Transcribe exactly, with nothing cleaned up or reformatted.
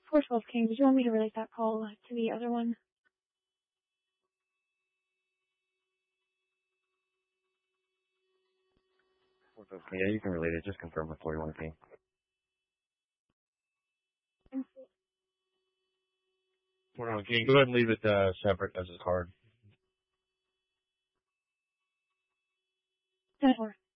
four twelve King, did you want me to relate that call uh, to the other one? four twelve King, yeah, you can relate it. Just confirm with forty-one King. forty-one King, go ahead and leave it uh, separate as a card. ten four.